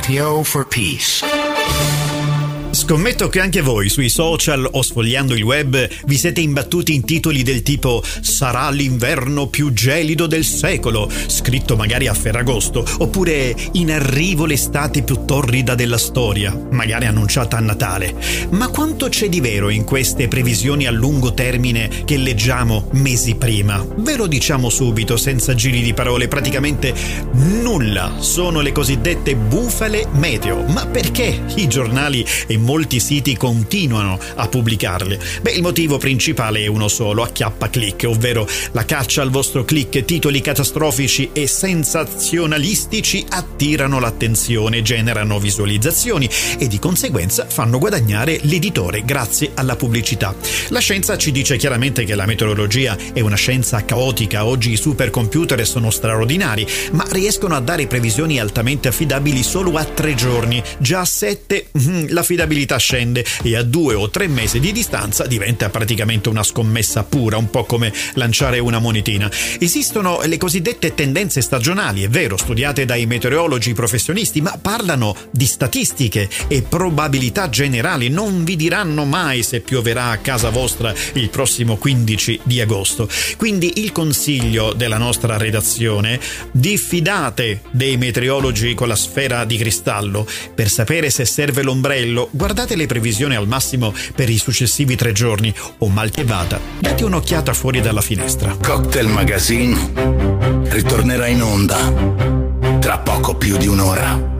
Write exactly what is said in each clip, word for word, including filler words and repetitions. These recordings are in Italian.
P O for Peace. Scommetto che anche voi sui social o sfogliando il web vi siete imbattuti in titoli del tipo "Sarà l'inverno più gelido del secolo", scritto magari a Ferragosto, oppure "In arrivo l'estate più torrida della storia", magari annunciata a Natale. Ma quanto c'è di vero in queste previsioni a lungo termine che leggiamo mesi prima? Ve lo diciamo subito, senza giri di parole, praticamente nulla. Sono le cosiddette bufale meteo. Ma perché i giornali e molti siti continuano a pubblicarle? Beh, il motivo principale è uno solo: acchiappa click, ovvero la caccia al vostro click. Titoli catastrofici e sensazionalistici attirano l'attenzione, generano visualizzazioni e di conseguenza fanno guadagnare l'editore grazie alla pubblicità. La scienza ci dice chiaramente che la meteorologia è una scienza caotica. Oggi i supercomputer sono straordinari, ma riescono a dare previsioni altamente affidabili solo a tre giorni. Già a sette l'affidabilità scende e a due o tre mesi di distanza diventa praticamente una scommessa pura, un po' come lanciare una monetina. Esistono le cosiddette tendenze stagionali, è vero, studiate dai meteorologi professionisti, ma parlano di statistiche e probabilità generali. Non vi diranno mai se pioverà a casa vostra il prossimo quindici di agosto. Quindi il consiglio della nostra redazione: diffidate dei meteorologi con la sfera di cristallo. Per sapere se serve l'ombrello, guardate le previsioni al massimo per i successivi tre giorni, o mal che vada, date un'occhiata fuori dalla finestra. Cocktail Magazine ritornerà in onda tra poco più di un'ora.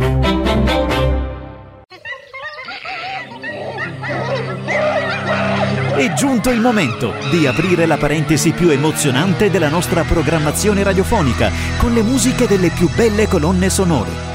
È giunto il momento di aprire la parentesi più emozionante della nostra programmazione radiofonica con le musiche delle più belle colonne sonore.